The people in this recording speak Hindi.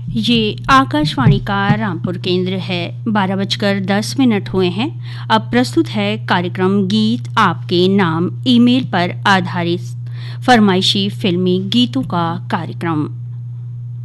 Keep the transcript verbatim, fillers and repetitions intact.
ये आकाशवाणी का रामपुर केंद्र है। बारह बजकर दस मिनट हुए हैं। अब प्रस्तुत है कार्यक्रम गीत आपके नाम ईमेल पर आधारित फरमाइशी फिल्मी गीतों का कार्यक्रम।